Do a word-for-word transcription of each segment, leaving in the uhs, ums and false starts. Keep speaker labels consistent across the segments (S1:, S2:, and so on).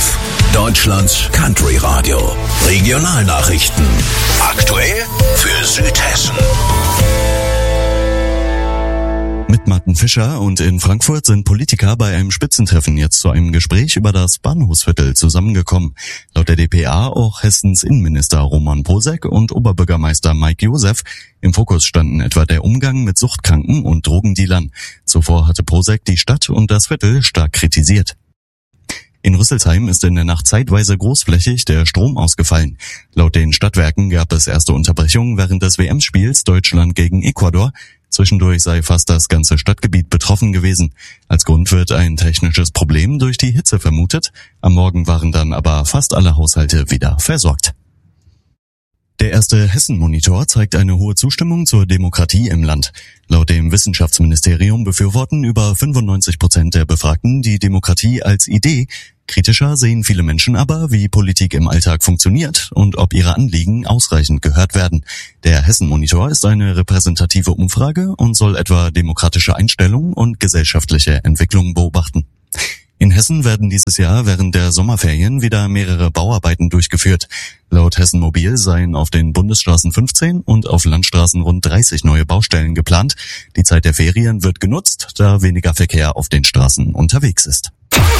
S1: Wolf, Deutschlands Country Radio. Regionalnachrichten. Aktuell für Südhessen.
S2: Mit Martin Fischer und in Frankfurt sind Politiker bei einem Spitzentreffen jetzt zu einem Gespräch über das Bahnhofsviertel zusammengekommen. Laut der D P A auch Hessens Innenminister Roman Posek und Oberbürgermeister Mike Josef. Im Fokus standen etwa der Umgang mit Suchtkranken und Drogendealern. Zuvor hatte Posek die Stadt und das Viertel stark kritisiert. In Rüsselsheim ist in der Nacht zeitweise großflächig der Strom ausgefallen. Laut den Stadtwerken gab es erste Unterbrechungen während des W M-Spiels Deutschland gegen Ecuador. Zwischendurch sei fast das ganze Stadtgebiet betroffen gewesen. Als Grund wird ein technisches Problem durch die Hitze vermutet. Am Morgen waren dann aber fast alle Haushalte wieder versorgt. Der erste Hessen-Monitor zeigt eine hohe Zustimmung zur Demokratie im Land. Laut dem Wissenschaftsministerium befürworten über fünfundneunzig Prozent der Befragten die Demokratie als Idee. Kritischer sehen viele Menschen aber, wie Politik im Alltag funktioniert und ob ihre Anliegen ausreichend gehört werden. Der Hessen-Monitor ist eine repräsentative Umfrage und soll etwa demokratische Einstellungen und gesellschaftliche Entwicklungen beobachten. In Hessen werden dieses Jahr während der Sommerferien wieder mehrere Bauarbeiten durchgeführt. Laut Hessen Mobil seien auf den Bundesstraßen fünfzehn und auf Landstraßen rund dreißig neue Baustellen geplant. Die Zeit der Ferien wird genutzt, da weniger Verkehr auf den Straßen unterwegs ist.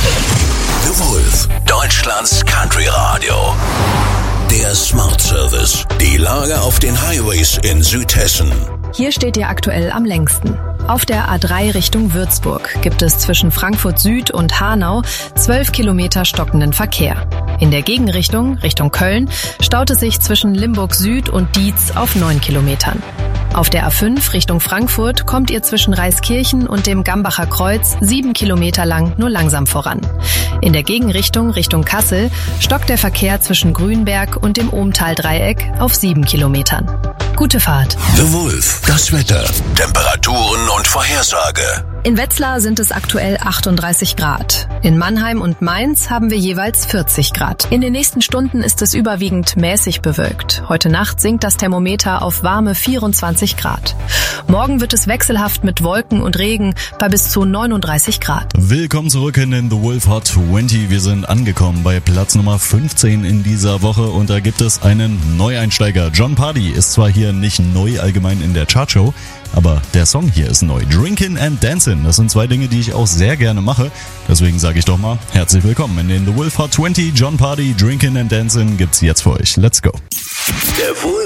S1: The Wolf, Deutschlands Country Radio. Der Smart Service. Die Lage auf den Highways in Südhessen.
S3: Hier steht ihr aktuell am längsten. Auf der A drei Richtung Würzburg gibt es zwischen Frankfurt Süd und Hanau zwölf Kilometer stockenden Verkehr. In der Gegenrichtung, Richtung Köln, staut es sich zwischen Limburg Süd und Dietz auf neun Kilometern. Auf der A fünf Richtung Frankfurt kommt ihr zwischen Reiskirchen und dem Gambacher Kreuz sieben Kilometer lang nur langsam voran. In der Gegenrichtung, Richtung Kassel, stockt der Verkehr zwischen Grünberg und dem Ohmtal-Dreieck auf sieben Kilometern. Gute Fahrt.
S1: The Wolf, das Wetter, Temperaturen und Vorhersage.
S3: In Wetzlar sind es aktuell achtunddreißig Grad. In Mannheim und Mainz haben wir jeweils vierzig Grad. In den nächsten Stunden ist es überwiegend mäßig bewölkt. Heute Nacht sinkt das Thermometer auf warme vierundzwanzig Grad. Morgen wird es wechselhaft mit Wolken und Regen bei bis zu neununddreißig Grad.
S2: Willkommen zurück in den The Wolf Hot zwanzig. Wir sind angekommen bei Platz Nummer fünfzehn in dieser Woche und da gibt es einen Neueinsteiger. Jon Pardi ist zwar hier nicht neu allgemein in der Chartshow, aber der Song hier ist neu. Drinkin' and Dancin', das sind zwei Dinge, die ich auch sehr gerne mache. Deswegen sage ich doch mal, herzlich willkommen in den The Wolf Hot zwanzig. Jon Pardi, Drinkin' and Dancin' gibt's jetzt für euch. Let's go.
S1: Der Wolf